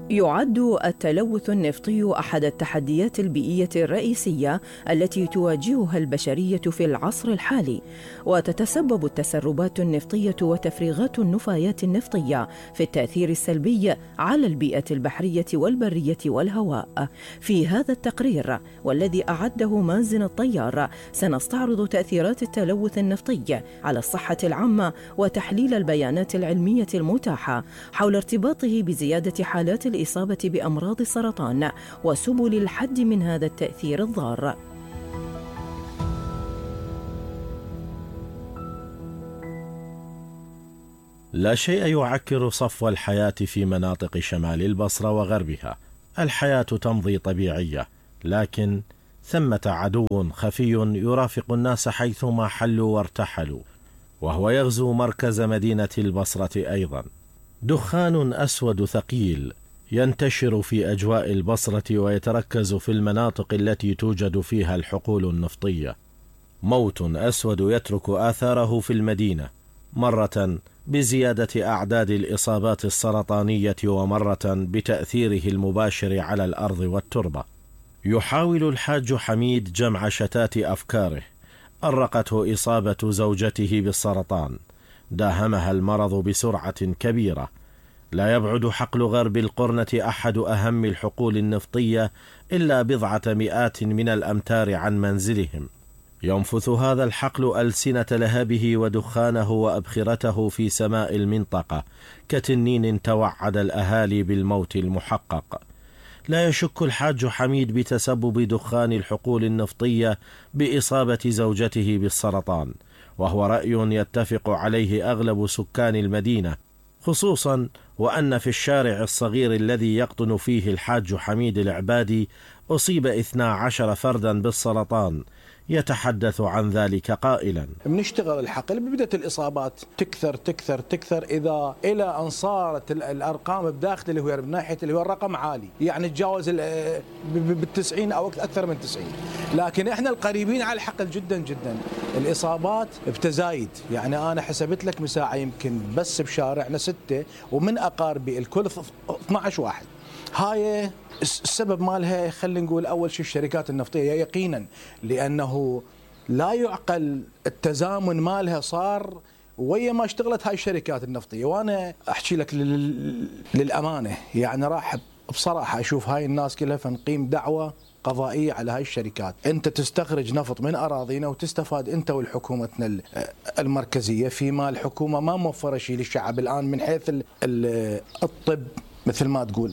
يعد التلوث النفطي أحد التحديات البيئية الرئيسية التي تواجهها البشرية في العصر الحالي، وتتسبب التسربات النفطية وتفريغات النفايات النفطية في التأثير السلبي على البيئة البحرية والبرية والهواء. في هذا التقرير والذي أعده مازن الطيار سنستعرض تأثيرات التلوث النفطي على الصحة العامة وتحليل البيانات العلمية المتاحة حول ارتباطه بزيادة حالات الإصابة بأمراض السرطان وسبل الحد من هذا التأثير الضار. لا شيء يعكر صفو الحياة في مناطق شمال البصرة وغربها. الحياة تمضي طبيعية، لكن ثمة عدو خفي يرافق الناس حيثما حلوا وارتحلوا، وهو يغزو مركز مدينة البصرة أيضا. دخان أسود ثقيل ينتشر في أجواء البصرة ويتركز في المناطق التي توجد فيها الحقول النفطية. موت أسود يترك آثاره في المدينة، مرة بزيادة أعداد الإصابات السرطانية ومرة بتأثيره المباشر على الأرض والتربة. يحاول الحاج حميد جمع شتات أفكاره. أرقته إصابة زوجته بالسرطان، داهمها المرض بسرعة كبيرة. لا يبعد حقل غرب القرنة أحد أهم الحقول النفطية إلا بضعة مئات من الأمتار عن منزلهم. ينفث هذا الحقل ألسنة لهبه ودخانه وأبخرته في سماء المنطقة كتنين توعد الأهالي بالموت المحقق. لا يشك الحاج حميد بتسبب دخان الحقول النفطية بإصابة زوجته بالسرطان، وهو رأي يتفق عليه أغلب سكان المدينة، خصوصا وأن في الشارع الصغير الذي يقطن فيه الحاج حميد العبادي أصيب 12 فردا بالسرطان. يتحدث عن ذلك قائلا: بنشتغل الحقل ببدأت الإصابات تكثر إذا إلى أن صارت الأرقام بداخل اللي هو من ناحية اللي هو الرقم عالي، يعني تجاوز بال90 أو أكثر من 90. لكن إحنا القريبين على الحقل جدا الإصابات بتزايد. يعني أنا حسبت لك مساحة يمكن بس بشارعنا 6، ومن أقاربي الكل 12 واحد. هاي السبب مالها خلينا نقول أول شيء الشركات النفطية يقينا، لأنه لا يعقل التزامن مالها صار ويا ما اشتغلت هاي الشركات النفطية. وأنا أحكي لك للأمانة، يعني راح بصراحة أشوف هاي الناس كلها فنقيم دعوة قضائية على هاي الشركات. أنت تستخرج نفط من أراضينا وتستفاد أنت والحكومتنا المركزية، فيما الحكومة ما موفرة شيء للشعب الآن من حيث الطب مثل ما تقول.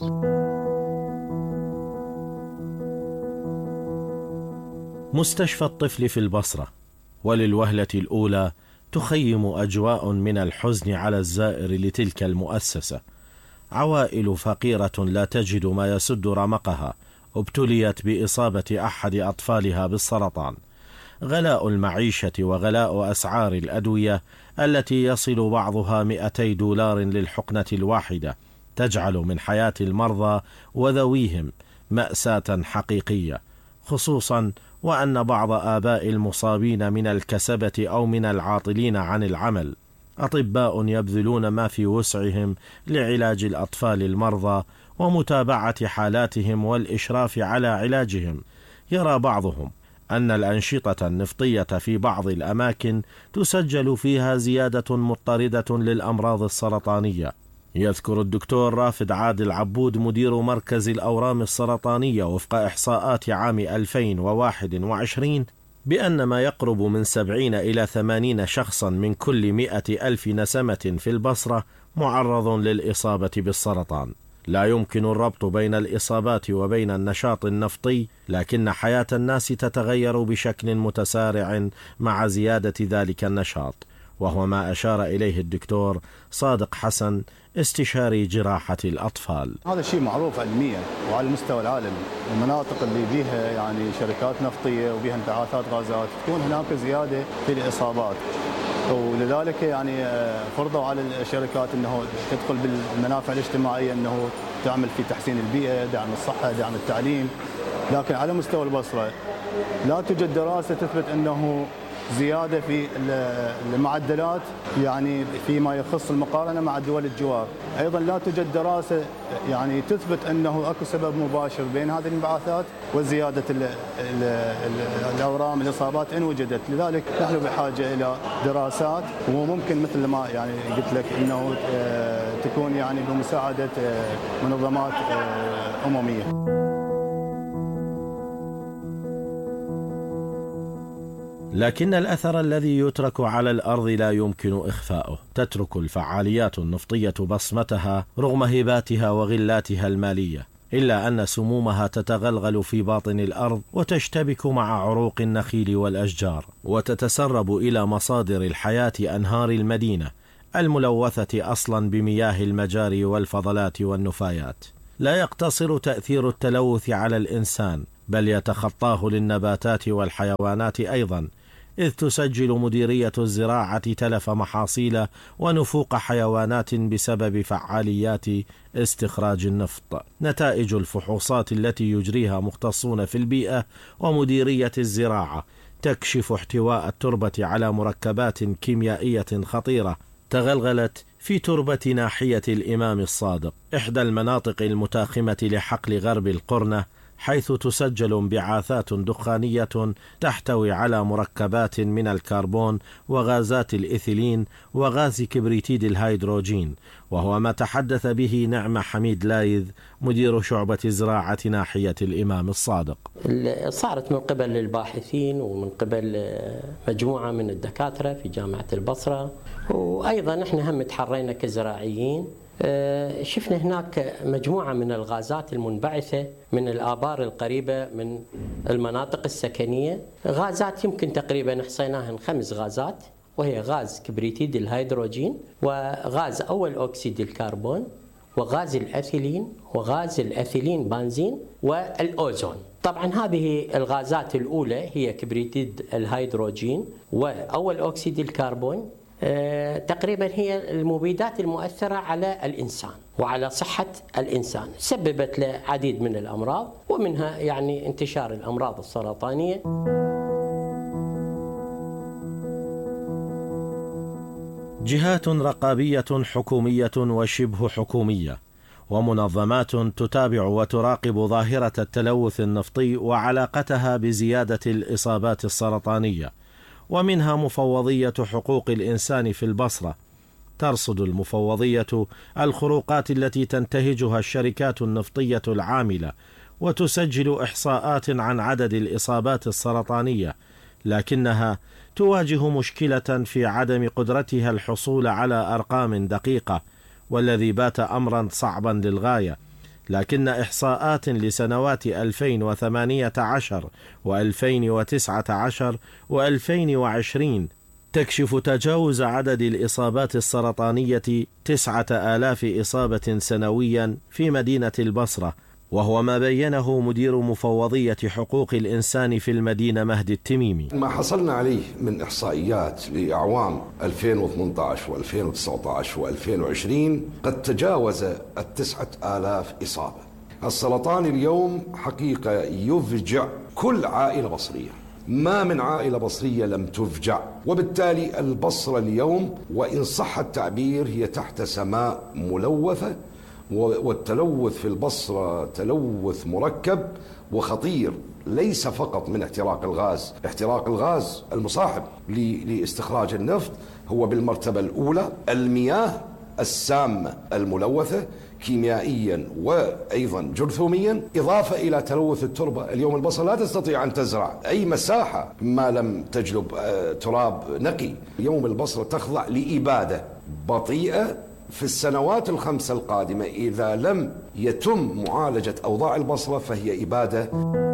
مستشفى الطفل في البصرة، وللوهلة الأولى تخيم أجواء من الحزن على الزائر لتلك المؤسسة. عوائل فقيرة لا تجد ما يسد رمقها ابتليت بإصابة أحد أطفالها بالسرطان. غلاء المعيشة وغلاء أسعار الأدوية التي يصل بعضها 200 دولار للحقنة الواحدة تجعل من حياة المرضى وذويهم مأساة حقيقية، خصوصا وأن بعض آباء المصابين من الكسبة أو من العاطلين عن العمل أطباء يبذلون ما في وسعهم لعلاج الأطفال المرضى ومتابعة حالاتهم والإشراف على علاجهم. يرى بعضهم أن الأنشطة النفطية في بعض الأماكن تسجل فيها زيادة مضطردة للأمراض السرطانية. يذكر الدكتور رافد عادل عبود مدير مركز الأورام السرطانية وفق إحصاءات عام 2021 بأن ما يقرب من 70 إلى 80 شخصا من كل 100,000 نسمة في البصرة معرض للإصابة بالسرطان. لا يمكن الربط بين الإصابات وبين النشاط النفطي، لكن حياة الناس تتغير بشكل متسارع مع زيادة ذلك النشاط، وهو ما أشار إليه الدكتور صادق حسن استشاري جراحة الأطفال. هذا الشيء معروف علميا وعلى المستوى العالمي. المناطق اللي بيها يعني شركات نفطية وبيها انبعاثات غازات تكون هناك زيادة في الإصابات، ولذلك يعني فرضوا على الشركات أنه تدخل بالمنافع الاجتماعية، أنه تعمل في تحسين البيئة، دعم الصحة، دعم التعليم. لكن على مستوى البصرة لا توجد دراسة تثبت أنه زيادة في المعدلات يعني فيما يخص المقارنة مع دول الجوار. أيضا لا توجد دراسة يعني تثبت أنه أكو سبب مباشر بين هذه الانبعاثات وزيادة الأورام الإصابات إن وجدت. لذلك نحن بحاجة إلى دراسات، وممكن مثل ما يعني قلت لك أنه تكون يعني بمساعدة منظمات أممية. لكن الأثر الذي يترك على الأرض لا يمكن إخفاؤه. تترك الفعاليات النفطية بصمتها رغم هباتها وغلاتها المالية، إلا أن سمومها تتغلغل في باطن الأرض وتشتبك مع عروق النخيل والأشجار، وتتسرب إلى مصادر الحياة أنهار المدينة الملوثة أصلا بمياه المجاري والفضلات والنفايات. لا يقتصر تأثير التلوث على الإنسان، بل يتخطاه للنباتات والحيوانات أيضا، إذ تسجل مديرية الزراعة تلف محاصيل ونفوق حيوانات بسبب فعاليات استخراج النفط. نتائج الفحوصات التي يجريها مختصون في البيئة ومديرية الزراعة تكشف احتواء التربة على مركبات كيميائية خطيرة تغلغلت في تربة ناحية الإمام الصادق، إحدى المناطق المتاخمة لحقل غرب القرنة، حيث تسجل انبعاثات دخانية تحتوي على مركبات من الكربون وغازات الإيثيلين وغاز كبريتيد الهيدروجين، وهو ما تحدث به نعمة حميد لايذ مدير شعبة زراعة ناحية الإمام الصادق. صارت من قبل الباحثين ومن قبل مجموعة من الدكاترة في جامعة البصرة، وأيضا احنا هم تحرينا كزراعيين. شفنا هناك مجموعة من الغازات المنبعثة من الآبار القريبة من المناطق السكنية، غازات يمكن تقريبا حصيناها 5 غازات، وهي غاز كبريتيد الهيدروجين، وغاز أول أكسيد الكربون، وغاز الأثيلين، وغاز الأثيلين بنزين، والأوزون. طبعا هذه الغازات الأولى هي كبريتيد الهيدروجين وأول أكسيد الكربون، تقريبا هي المبيدات المؤثرة على الإنسان وعلى صحة الإنسان، سببت له عديد من الأمراض، ومنها يعني انتشار الأمراض السرطانية. جهات رقابية حكومية وشبه حكومية ومنظمات تتابع وتراقب ظاهرة التلوث النفطي وعلاقتها بزيادة الإصابات السرطانية، ومنها مفوضية حقوق الإنسان في البصرة. ترصد المفوضية الخروقات التي تنتهجها الشركات النفطية العاملة، وتسجل إحصاءات عن عدد الإصابات السرطانية، لكنها تواجه مشكلة في عدم قدرتها الحصول على أرقام دقيقة، والذي بات أمرا صعبا للغاية. لكن إحصاءات لسنوات 2018 و2019 و2020 تكشف تجاوز عدد الإصابات السرطانية 9000 إصابة سنويا في مدينة البصرة، وهو ما بينه مدير مفوضية حقوق الإنسان في المدينة مهدي التميمي. ما حصلنا عليه من إحصائيات لأعوام 2018 و2019 و2020 قد تجاوز 9000 إصابة. السرطان اليوم حقيقة يفجع كل عائلة بصرية، ما من عائلة بصرية لم تفجع، وبالتالي البصرة اليوم وإن صح التعبير هي تحت سماء ملوثة، والتلوث في البصرة تلوث مركب وخطير، ليس فقط من احتراق الغاز. احتراق الغاز المصاحب لاستخراج النفط هو بالمرتبة الأولى المياه السامة الملوثة كيميائيا وأيضا جرثوميا، إضافة إلى تلوث التربة. اليوم البصرة لا تستطيع أن تزرع أي مساحة ما لم تجلب تراب نقي. اليوم البصرة تخضع لإبادة بطيئة في السنوات ال5 القادمة. إذا لم يتم معالجة أوضاع البصرة فهي إبادة.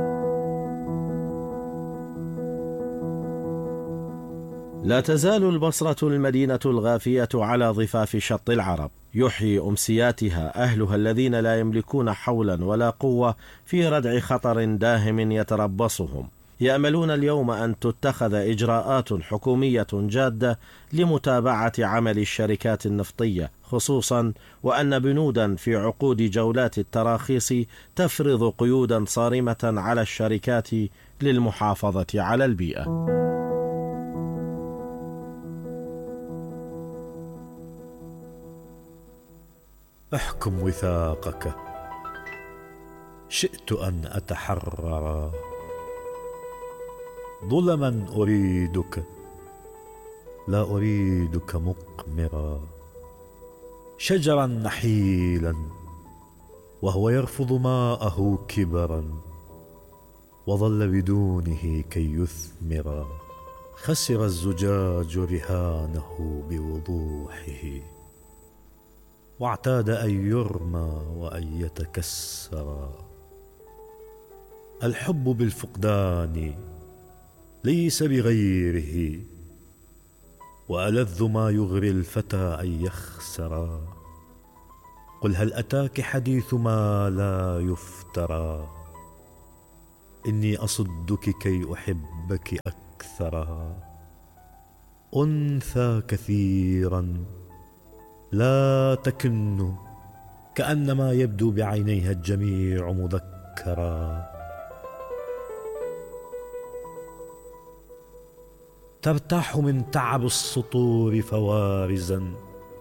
لا تزال البصرة المدينة الغافية على ضفاف شط العرب، يحيي أمسياتها أهلها الذين لا يملكون حولا ولا قوة في ردع خطر داهم يتربصهم. يأملون اليوم أن تتخذ إجراءات حكومية جادة لمتابعة عمل الشركات النفطية، خصوصا وأن بنودا في عقود جولات التراخيص تفرض قيودا صارمة على الشركات للمحافظة على البيئة. احكم وثاقك. شئت أن أتحرر. ظلما أريدك، لا أريدك مقمرا. شجرا نحيلا وهو يرفض ماءه كبرا، وظل بدونه كي يثمرا. خسر الزجاج رهانه بوضوحه، واعتاد أن يرمى وأن يتكسرا. الحب بالفقدان ليس بغيره، وألذ ما يغري الفتى أن يخسرا. قل هل أتاك حديث ما لا يفترى، إني أصدك كي أحبك أكثرا. أنثى كثيرا لا تكن، كأنما يبدو بعينيها الجميع مذكرا. ترتاح من تعب السطور فوارزا،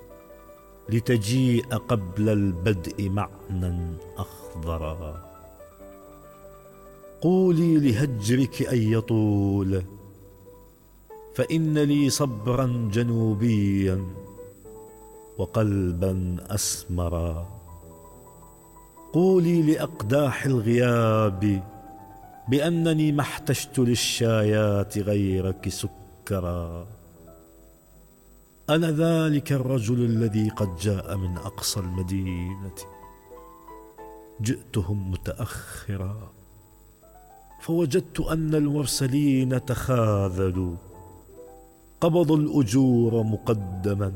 لتجيء قبل البدء معنى أخضرا. قولي لهجرك أن يطول، فإن لي صبرا جنوبيا وقلبا أسمرا. قولي لأقداح الغياب بأنني ما احتجت للشايات غيرك سكرا. أنا ذلك الرجل الذي قد جاء من أقصى المدينة، جئتهم متأخرا، فوجدت أن المرسلين تخاذلوا، قبضوا الأجور مقدما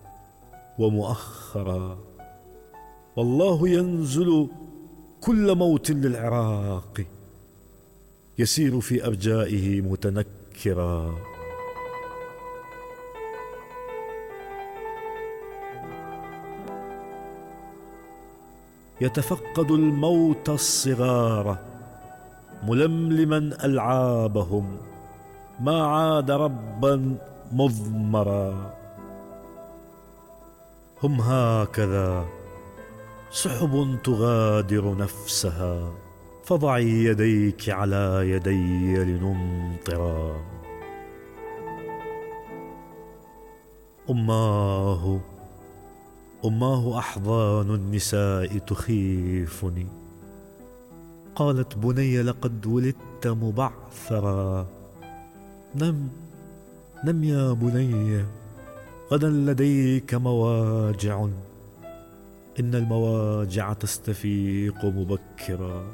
ومؤخرا. والله ينزل كل موت للعراق، يسير في أرجائه متنكرا. يتفقد الموت الصغار ململما ألعابهم، ما عاد ربا مضمرا. هم هكذا سحب تغادر نفسها، فضعي يديك على يدي لنمطرا. أماه أحضان النساء تخيفني. قالت بني لقد ولدت مبعثرا. نم يا بني، غدا لديك مواجع، إن المواجع تستفيق مبكرا.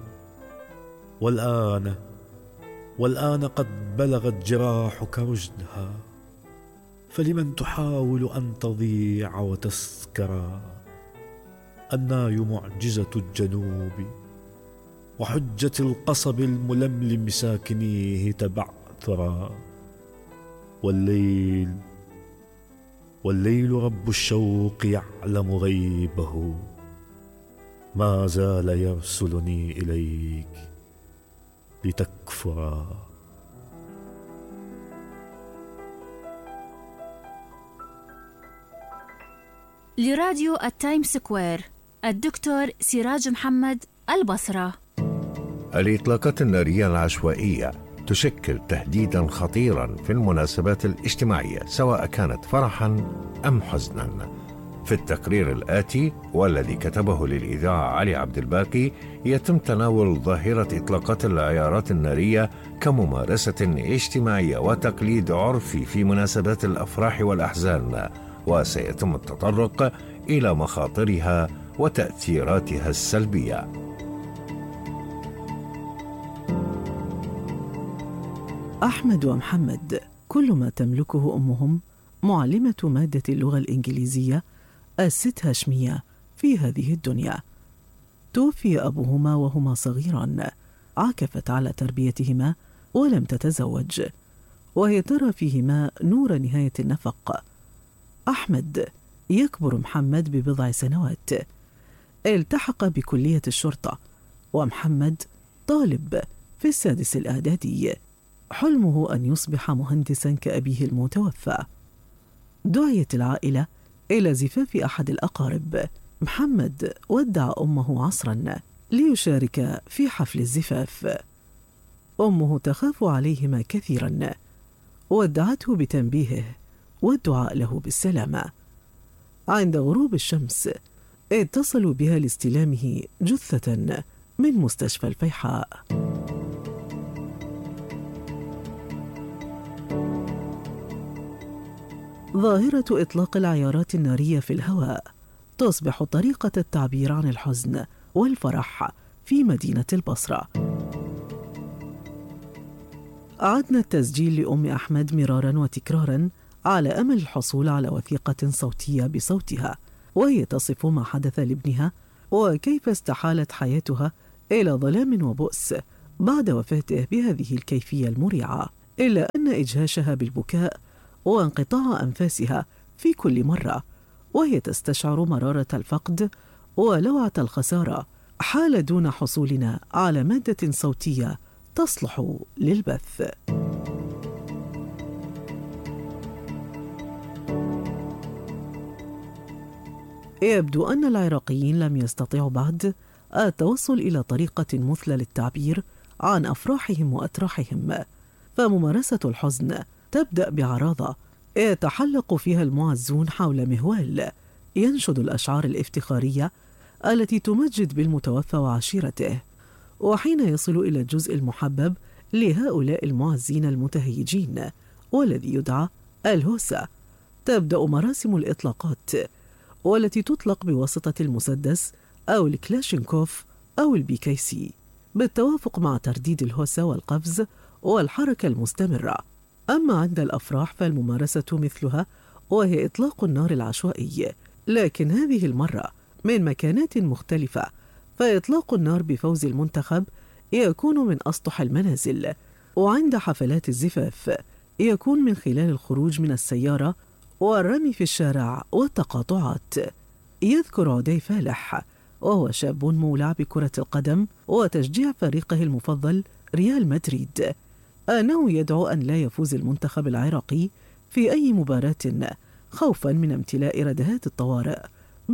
والآن قد بلغت جراحك رشدها، فلمن تحاول أن تضيع وتسكرا. الناي معجزة الجنوب، وحجة القصب الململم ساكنيه تبعثرا. والليل رب الشوق يعلم غيبه، ما زال يرسلني إليك لتكفرا. لراديو التايم سكوير، الدكتور سراج محمد، البصرة. الإطلاقات النارية العشوائية تشكل تهديدا خطيرا في المناسبات الاجتماعية، سواء كانت فرحا أم حزنا. في التقرير الآتي والذي كتبه للإذاعة علي عبد الباقي، يتم تناول ظاهرة إطلاقات العيارات النارية كممارسة اجتماعية وتقليد عرفي في مناسبات الأفراح والأحزان، وسيتم التطرق إلى مخاطرها وتأثيراتها السلبية. أحمد ومحمد كل ما تملكه أمهم معلمة مادة اللغة الإنجليزية الست هاشمية في هذه الدنيا. توفي أبوهما وهما صغيران، عكفت على تربيتهما ولم تتزوج، وهي ترى فيهما نور نهاية النفق. أحمد يكبر محمد ببضع سنوات، التحق بكلية الشرطة، ومحمد طالب في السادس الإعدادي. حلمه أن يصبح مهندسا كأبيه المتوفى. دعيت العائلة إلى زفاف أحد الأقارب محمد ودع أمه عصرا ليشارك في حفل الزفاف. أمه تخاف عليهما كثيرا، ودعته بتنبيهه والدعاء له بالسلامة. عند غروب الشمس اتصلوا بها لاستلامه جثة من مستشفى الفيحاء. ظاهرة إطلاق العيارات النارية في الهواء تصبح طريقة التعبير عن الحزن والفرح في مدينة البصرة. أعدنا التسجيل لأم أحمد مرارا وتكرارا على أمل الحصول على وثيقة صوتية بصوتها وهي تصف ما حدث لابنها وكيف استحالت حياتها إلى ظلام وبؤس بعد وفاته بهذه الكيفية المريعة، إلا أن إجهاشها بالبكاء وانقطاع أنفاسها في كل مرة وهي تستشعر مرارة الفقد ولوعة الخسارة حال دون حصولنا على مادة صوتية تصلح للبث. يبدو أن العراقيين لم يستطيعوا بعد التوصل إلى طريقة مثلى للتعبير عن أفراحهم وأتراحهم، فممارسة الحزن تبدأ بعراضة يتحلق فيها المعزون حول مهوال ينشد الأشعار الافتخارية التي تمجد بالمتوفى وعشيرته، وحين يصل إلى الجزء المحبب لهؤلاء المعزين المتهيجين والذي يدعى الهوسة، تبدأ مراسم الإطلاقات والتي تطلق بواسطة المسدس أو الكلاشينكوف أو البيكيسي بالتوافق مع ترديد الهوسة والقفز والحركة المستمرة. أما عند الأفراح فالممارسة مثلها وهي إطلاق النار العشوائي، لكن هذه المرة من مكانات مختلفة، فإطلاق النار بفوز المنتخب يكون من أسطح المنازل، وعند حفلات الزفاف يكون من خلال الخروج من السيارة والرمي في الشارع والتقاطعات. يذكر عدي فالح وهو شاب مولع بكرة القدم وتشجيع فريقه المفضل ريال مدريد أنه يدعو أن لا يفوز المنتخب العراقي في أي مباراة خوفا من امتلاء ردهات الطوارئ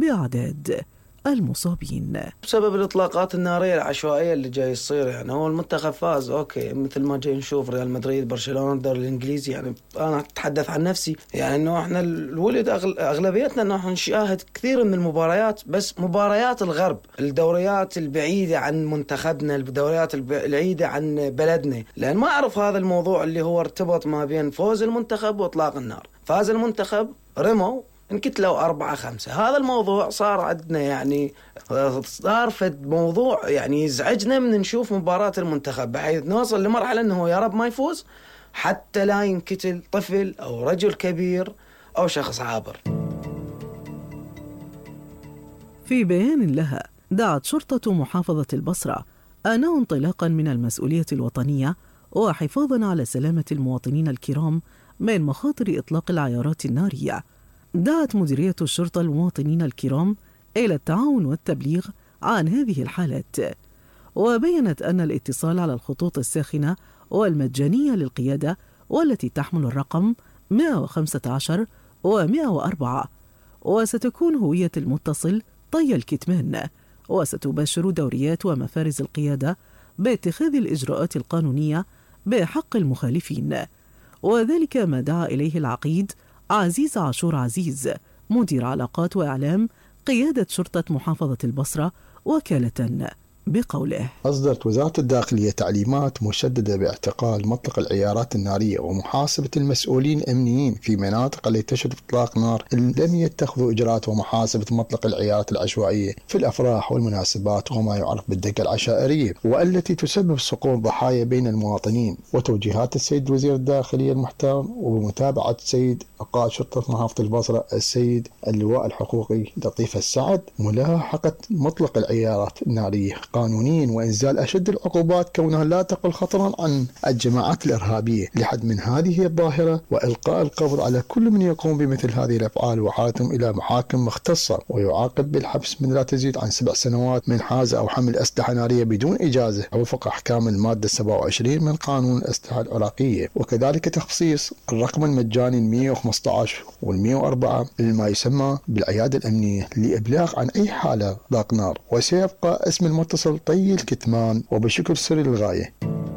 بأعداد المصابين بسبب الإطلاقات النارية العشوائية اللي جاي يصير. يعني هو المنتخب فاز أوكي، مثل ما جاي نشوف ريال مدريد برشلونة الدوري الإنجليزي. يعني أنا أتحدث عن نفسي، يعني إنه إحنا الولد أغلبيتنا إنه نشاهد كثير من المباريات، بس مباريات الغرب، الدوريات البعيدة عن منتخبنا، الدوريات البعيدة عن بلدنا، لأن ما أعرف هذا الموضوع اللي هو ارتبط ما بين فوز المنتخب وإطلاق النار. فاز المنتخب رموا انكتلوا 4-5. هذا الموضوع صار عندنا، يعني صار فد موضوع يعني يزعجنا من نشوف مباراة المنتخب، بحيث نوصل لمرحلة أنه يا رب ما يفوز حتى لا ينكتل طفل أو رجل كبير أو شخص عابر. في بيان لها دعت شرطة محافظة البصرة أنه انطلاقا من المسؤولية الوطنية وحفاظا على سلامة المواطنين الكرام من مخاطر إطلاق العيارات النارية، دعت مديرية الشرطة المواطنين الكرام إلى التعاون والتبليغ عن هذه الحالات، وبيّنت أن الاتصال على الخطوط الساخنة والمجانية للقيادة والتي تحمل الرقم 115 و104، وستكون هوية المتصل طي الكتمان، وستباشر دوريات ومفارز القيادة باتخاذ الإجراءات القانونية بحق المخالفين، وذلك ما دعا إليه العقيد عزيز عاشور عزيز مدير علاقات وإعلام قيادة شرطة محافظة البصرة وكالة بقوله: أصدرت وزارة الداخلية تعليمات مشددة باعتقال مطلق العيارات النارية ومحاسبة المسؤولين الأمنيين في مناطق التي تشهد إطلاق نار لم يتخذوا إجراءات ومحاسبة مطلق العيارات العشوائية في الأفراح والمناسبات وما يعرف بالدقة العشائرية، والتي تسبب سقوط ضحايا بين المواطنين. وتوجيهات السيد وزير الداخلية المحترم وبمتابعة السيد قائد شرطة محافظة البصرة السيد اللواء الحقوقي لطيف السعد ملاحقة مطلق العيارات النارية قانونيا وإنزال أشد العقوبات كونها لا تقل خطرا عن الجماعات الإرهابية لحد من هذه الظاهرة، وإلقاء القبض على كل من يقوم بمثل هذه الأفعال وحالتهم إلى محاكم مختصة، ويعاقب بالحبس من لا تزيد عن 7 سنوات من حاز أو حمل أسلحة نارية بدون إجازة وفق أحكام المادة 27 من قانون الأسلحة العراقية. وكذلك تخصيص الرقم المجاني 115 وال104 لما يسمى بالعيادة الأمنية لإبلاغ عن أي حالة إطلاق نار، وسيبقى اسم المتصل طي الكتمان وبشكل سري للغاية.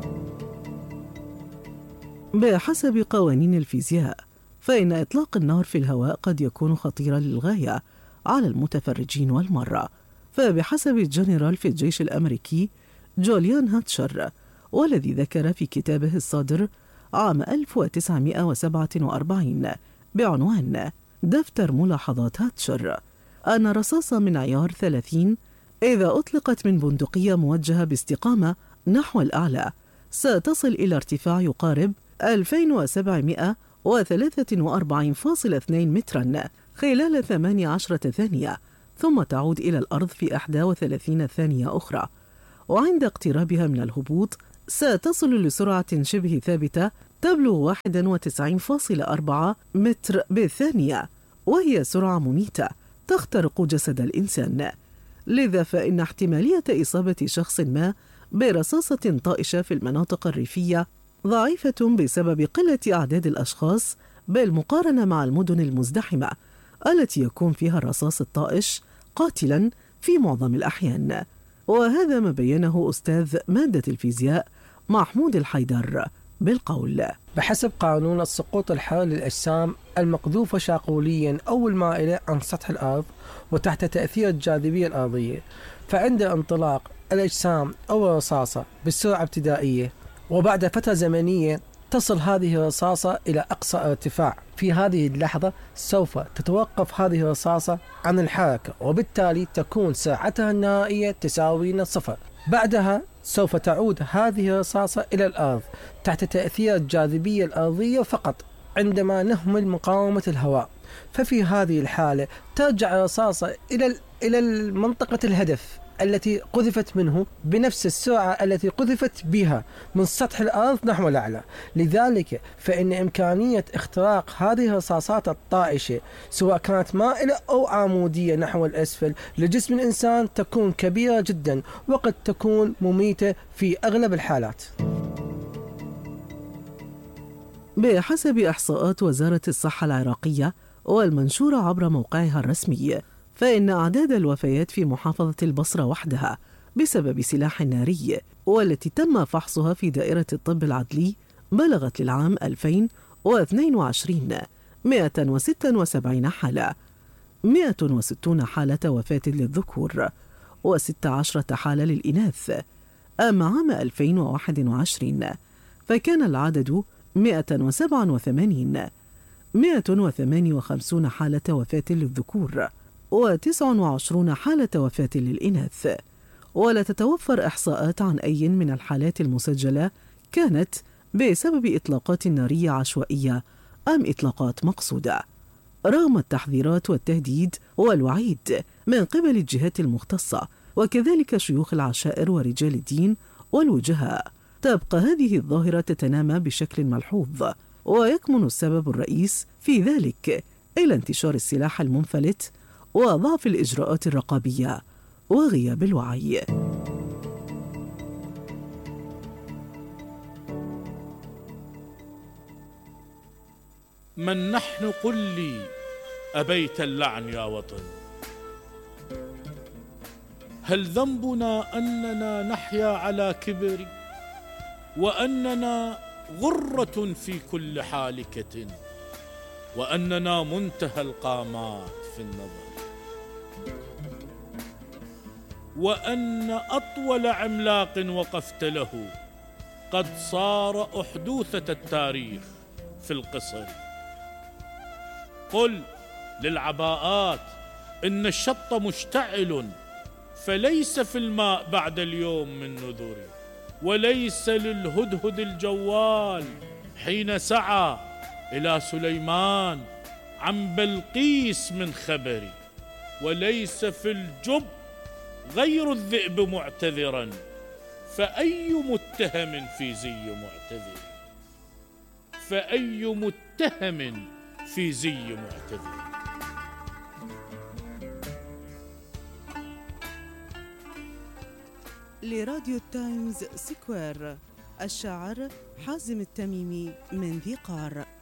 بحسب قوانين الفيزياء، فإن إطلاق النار في الهواء قد يكون خطيرا للغاية على المتفرجين والمرة. فبحسب الجنرال في الجيش الأمريكي جوليان هاتشر، والذي ذكر في كتابه الصادر عام 1947 بعنوان دفتر ملاحظات هاتشر، أن رصاصة من عيار 30 إذا أطلقت من بندقية موجهة باستقامة نحو الأعلى ستصل إلى ارتفاع يقارب 2743.2 مترا خلال 18 ثانية، ثم تعود إلى الأرض في 31 ثانية أخرى، وعند اقترابها من الهبوط ستصل لسرعة شبه ثابتة تبلغ 91.4 متر بالثانية، وهي سرعة مميتة تخترق جسد الإنسان. لذا فإن احتمالية إصابة شخص ما برصاصة طائشة في المناطق الريفية ضعيفة بسبب قلة أعداد الأشخاص بالمقارنة مع المدن المزدحمة التي يكون فيها الرصاص الطائش قاتلا في معظم الأحيان. وهذا ما بينه أستاذ مادة الفيزياء محمود الحيدر بالقول: بحسب قانون السقوط الحاد للأجسام المقذوفة شاقوليا أو المائلة عن سطح الأرض وتحت تأثير الجاذبية الأرضية، فعند انطلاق الأجسام أو الرصاصة بسرعة ابتدائية وبعد فترة زمنية تصل هذه الرصاصة إلى أقصى ارتفاع، في هذه اللحظة سوف تتوقف هذه الرصاصة عن الحركة، وبالتالي تكون سرعتها النهائية تساوي 0. بعدها سوف تعود هذه الرصاصة إلى الأرض تحت تأثير الجاذبية الأرضية فقط عندما نهمل مقاومة الهواء، ففي هذه الحالة ترجع الرصاصة إلى منطقة الهدف التي قذفت منه بنفس السرعة التي قذفت بها من سطح الأرض نحو الأعلى. لذلك فإن إمكانية اختراق هذه الرصاصات الطائشة سواء كانت مائلة أو عمودية نحو الأسفل لجسم الإنسان تكون كبيرة جدا، وقد تكون مميتة في أغلب الحالات. بحسب إحصاءات وزارة الصحة العراقية والمنشورة عبر موقعها الرسمي، فإن أعداد الوفيات في محافظة البصرة وحدها بسبب سلاح ناري والتي تم فحصها في دائرة الطب العدلي بلغت للعام 2022 176 حالة، 160 حالة وفاة للذكور و16 حالة للإناث. أما عام 2021 فكان العدد 187، 158 حالة وفاة للذكور و29 حالة وفاة للإناث. ولا تتوفر إحصاءات عن أي من الحالات المسجلة كانت بسبب إطلاقات نارية عشوائية أم إطلاقات مقصودة، رغم التحذيرات والتهديد والوعيد من قبل الجهات المختصة وكذلك شيوخ العشائر ورجال الدين والوجهاء. تبقى هذه الظاهرة تتنامى بشكل ملحوظ، ويكمن السبب الرئيس في ذلك إلى انتشار السلاح المنفلت وضعف الإجراءات الرقابية وغياب الوعي. من نحن قل لي أبيت اللعن يا وطن؟ هل ذنبنا أننا نحيا على كبر وأننا غرة في كل حالكة وأننا منتهى القامات في النظر وأن أطول عملاق وقفت له قد صار أحدوثة التاريخ في القصر؟ قل للعباءات إن الشط مشتعل فليس في الماء بعد اليوم من نذر، وليس للهدهد الجوال حين سعى إلى سليمان عن بلقيس من خبر، وليس في الجب غير الذئب معتذرا، فأي متهم في زي معتذر، فأي متهم في زي معتذر. لراديو التايمز سكوير، الشاعر حازم التميمي من ذي قار.